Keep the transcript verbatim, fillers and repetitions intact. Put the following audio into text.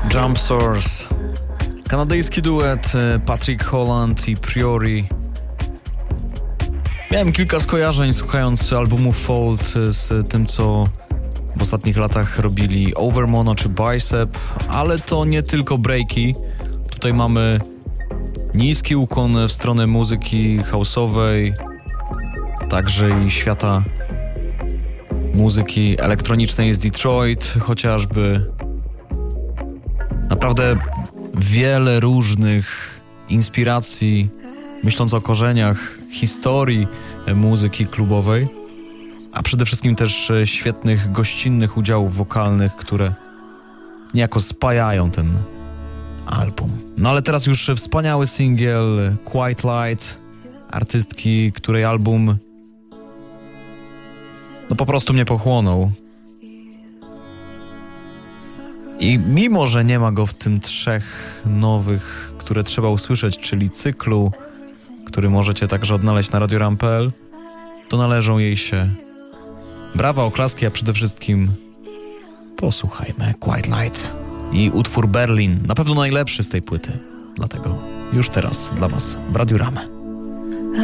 Jump Source, kanadyjski duet Patrick Holland i Priori. Miałem kilka skojarzeń słuchając albumu Fold z tym, co w ostatnich latach robili Overmono czy Bicep, ale to nie tylko breaki. Tutaj mamy niski ukłon w stronę muzyki house'owej, także i świata muzyki elektronicznej z Detroit, chociażby. Naprawdę wiele różnych inspiracji, myśląc o korzeniach, historii muzyki klubowej, a przede wszystkim też świetnych gościnnych udziałów wokalnych, które niejako spajają ten album. No ale teraz już wspaniały singiel Quiet Light, artystki, której album no po prostu mnie pochłonął. I mimo, że nie ma go w tym trzech nowych, które trzeba usłyszeć, czyli cyklu, który możecie także odnaleźć na radioram kropka p l, to należą jej się brawa, oklaski, a przede wszystkim posłuchajmy Quiet Light i utwór Berlin, na pewno najlepszy z tej płyty. Dlatego już teraz dla Was w Radiu Rama.